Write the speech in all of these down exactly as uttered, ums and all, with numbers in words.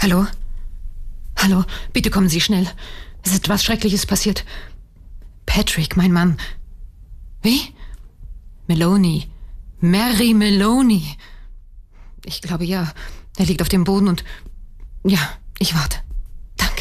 Hallo? Hallo, bitte kommen Sie schnell. Es ist etwas Schreckliches passiert. Patrick, mein Mann. Wie? Meloni. Mary Meloni. Ich glaube, ja. Er liegt auf dem Boden und... Ja, ich warte. Danke.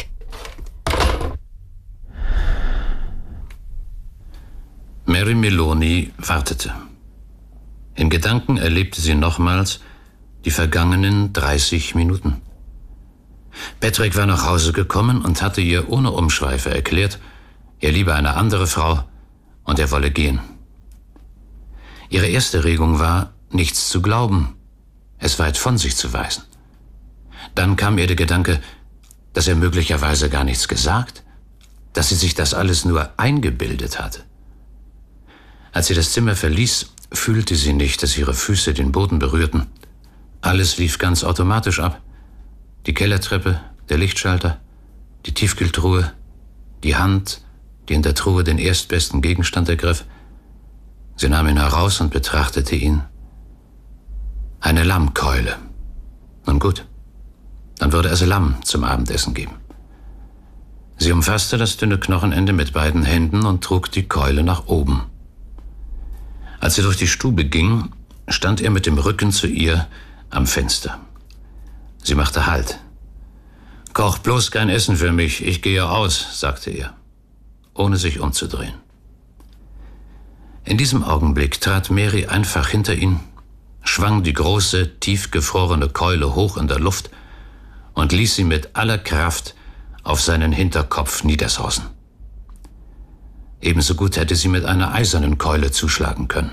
Mary Meloni wartete. In Gedanken erlebte sie nochmals die vergangenen dreißig Minuten. Patrick war nach Hause gekommen und hatte ihr ohne Umschweife erklärt, er liebe eine andere Frau und er wolle gehen. Ihre erste Regung war, nichts zu glauben, es weit von sich zu weisen. Dann kam ihr der Gedanke, dass er möglicherweise gar nichts gesagt, dass sie sich das alles nur eingebildet hatte. Als sie das Zimmer verließ, fühlte sie nicht, dass ihre Füße den Boden berührten. Alles lief ganz automatisch ab. Die Kellertreppe, der Lichtschalter, die Tiefkühltruhe, die Hand, die in der Truhe den erstbesten Gegenstand ergriff. Sie nahm ihn heraus und betrachtete ihn. Eine Lammkeule. Nun gut, dann würde es Lamm zum Abendessen geben. Sie umfasste das dünne Knochenende mit beiden Händen und trug die Keule nach oben. Als sie durch die Stube ging, stand er mit dem Rücken zu ihr am Fenster. Sie machte Halt. »Koch bloß kein Essen für mich, ich gehe aus«, sagte er, ohne sich umzudrehen. In diesem Augenblick trat Mary einfach hinter ihn, schwang die große, tiefgefrorene Keule hoch in der Luft und ließ sie mit aller Kraft auf seinen Hinterkopf niedersausen. Ebenso gut hätte sie mit einer eisernen Keule zuschlagen können.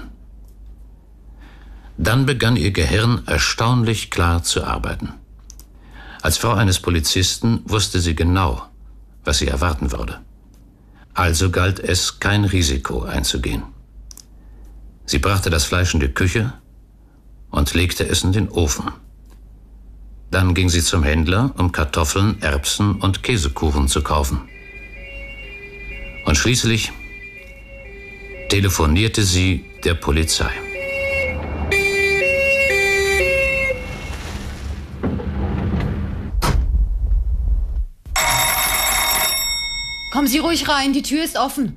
Dann begann ihr Gehirn erstaunlich klar zu arbeiten. Als Frau eines Polizisten wusste sie genau, was sie erwarten würde. Also galt es, kein Risiko einzugehen. Sie brachte das Fleisch in die Küche und legte es in den Ofen. Dann ging sie zum Händler, um Kartoffeln, Erbsen und Käsekuchen zu kaufen. Und schließlich telefonierte sie der Polizei. Kommen Sie ruhig rein, die Tür ist offen.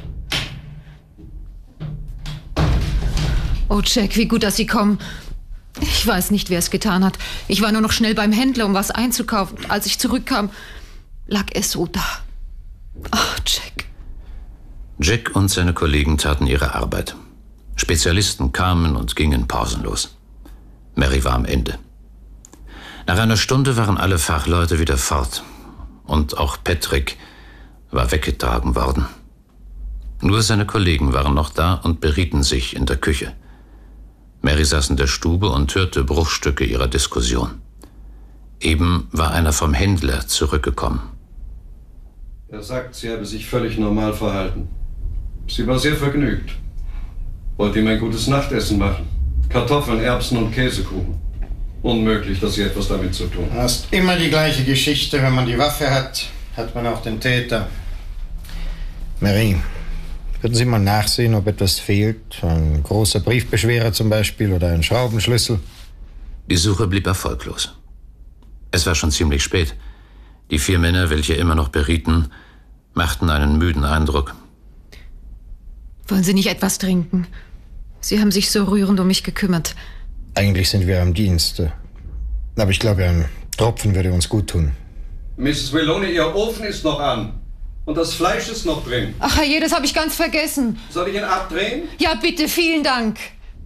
Oh, Jack, wie gut, dass Sie kommen. Ich weiß nicht, wer es getan hat. Ich war nur noch schnell beim Händler, um was einzukaufen. Als ich zurückkam, lag es so da. Ach, Jack. Jack und seine Kollegen taten ihre Arbeit. Spezialisten kamen und gingen pausenlos. Mary war am Ende. Nach einer Stunde waren alle Fachleute wieder fort. Und auch Patrick war weggetragen worden. Nur seine Kollegen waren noch da und berieten sich in der Küche. Mary saß in der Stube und hörte Bruchstücke ihrer Diskussion. Eben war einer vom Händler zurückgekommen. Er sagt, sie habe sich völlig normal verhalten. Sie war sehr vergnügt. Wollte ihm ein gutes Nachtessen machen. Kartoffeln, Erbsen und Käsekuchen. Unmöglich, dass sie etwas damit zu tun hat. Das ist immer die gleiche Geschichte. Wenn man die Waffe hat, hat man auch den Täter. Mary, würden Sie mal nachsehen, ob etwas fehlt? Ein großer Briefbeschwerer zum Beispiel oder ein Schraubenschlüssel? Die Suche blieb erfolglos. Es war schon ziemlich spät. Die vier Männer, welche immer noch berieten, machten einen müden Eindruck. Wollen Sie nicht etwas trinken? Sie haben sich so rührend um mich gekümmert. Eigentlich sind wir am Dienste. Aber ich glaube, ein Tropfen würde uns gut tun. Misses Meloni, Ihr Ofen ist noch an. Und das Fleisch ist noch drin. Ach herrje, das habe ich ganz vergessen. Soll ich ihn abdrehen? Ja, bitte, vielen Dank.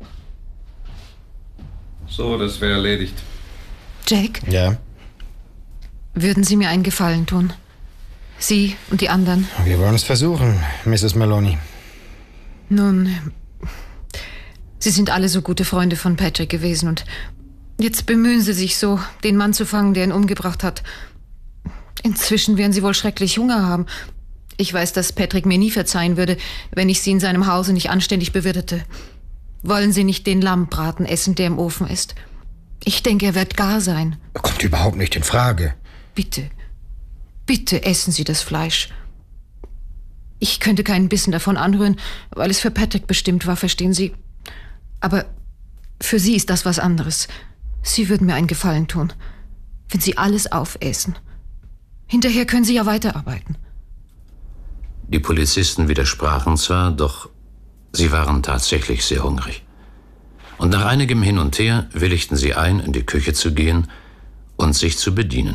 So, das wäre erledigt. Jack? Ja? Würden Sie mir einen Gefallen tun? Sie und die anderen? Wir wollen es versuchen, Misses Meloni. Nun, Sie sind alle so gute Freunde von Patrick gewesen und jetzt bemühen Sie sich so, den Mann zu fangen, der ihn umgebracht hat. Inzwischen werden Sie wohl schrecklich Hunger haben. Ich weiß, dass Patrick mir nie verzeihen würde, wenn ich Sie in seinem Hause nicht anständig bewirtete. Wollen Sie nicht den Lammbraten essen, der im Ofen ist? Ich denke, er wird gar sein. Kommt überhaupt nicht in Frage. Bitte, bitte essen Sie das Fleisch. Ich könnte keinen Bissen davon anrühren, weil es für Patrick bestimmt war, verstehen Sie? Aber für Sie ist das was anderes. Sie würden mir einen Gefallen tun. wenn Sie alles aufessen. Hinterher können Sie ja weiterarbeiten. Die Polizisten widersprachen zwar, doch sie waren tatsächlich sehr hungrig. Und nach einigem Hin und Her willigten sie ein, in die Küche zu gehen und sich zu bedienen.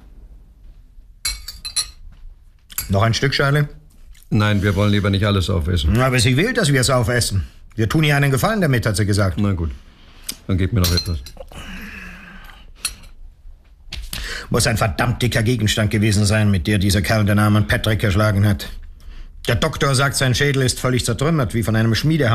Noch ein Stück, Charlie? Nein, wir wollen lieber nicht alles aufessen. Aber sie will, dass wir es aufessen. Wir tun ihr einen Gefallen damit, hat sie gesagt. Na gut, dann gib mir noch etwas. Muss ein verdammt dicker Gegenstand gewesen sein, mit der dieser Kerl den armen Patrick erschlagen hat. Der Doktor sagt, sein Schädel ist völlig zertrümmert, wie von einem Schmiedehammer.